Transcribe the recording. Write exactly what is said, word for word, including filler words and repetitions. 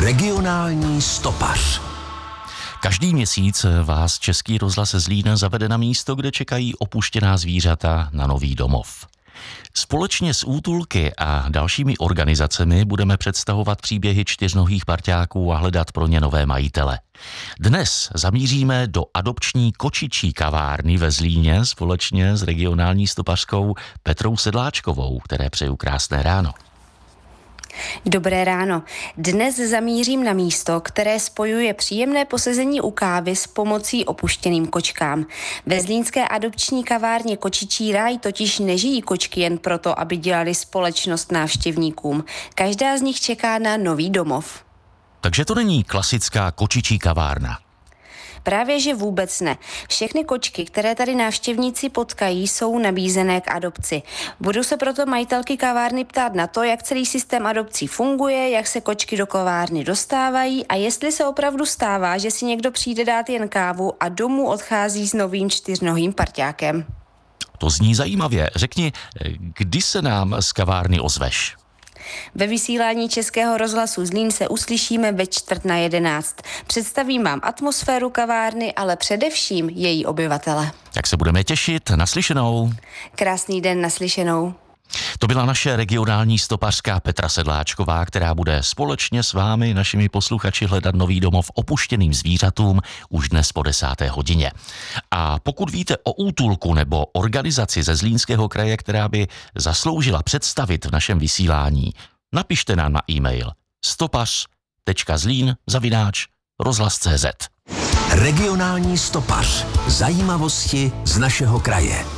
Regionální stopař. Každý měsíc vás Český rozhlas Zlín zavede na místo, kde čekají opuštěná zvířata na nový domov. Společně s Útulky a dalšími organizacemi budeme představovat příběhy čtyřnohých parťáků a hledat pro ně nové majitele. Dnes zamíříme do adopční kočičí kavárny ve Zlíně společně s regionální stopařkou Petrou Sedláčkovou, které přeju krásné ráno. Dobré ráno. Dnes zamířím na místo, které spojuje příjemné posezení u kávy s pomocí opuštěným kočkám. Ve zlínské adopční kavárně Kočičí ráj totiž nežijí kočky jen proto, aby dělali společnost návštěvníkům. Každá z nich čeká na nový domov. Takže to není klasická kočičí kavárna. Právě že vůbec ne. Všechny kočky, které tady návštěvníci potkají, jsou nabízené k adopci. Budu se proto majitelky kavárny ptát na to, jak celý systém adopcí funguje, jak se kočky do kavárny dostávají a jestli se opravdu stává, že si někdo přijde dát jen kávu a domů odchází s novým čtyřnohým parťákem. To zní zajímavě. Řekni, kdy se nám z kavárny ozveš? Ve vysílání Českého rozhlasu Zlín se uslyšíme ve čtvrt na jedenáct. Představím vám atmosféru kavárny, ale především její obyvatele. Tak se budeme těšit, naslyšenou. Krásný den, naslyšenou. To byla naše regionální stopařka Petra Sedláčková, která bude společně s vámi, našimi posluchači, hledat nový domov opuštěným zvířatům už dnes po desáté hodině. A pokud víte o Útulku nebo organizaci ze Zlínského kraje, která by zasloužila představit v našem vysílání, napište nám na e-mail stopař tečka zlín zavináč rozhlas tečka cé zet. Regionální stopař. Zajímavosti z našeho kraje.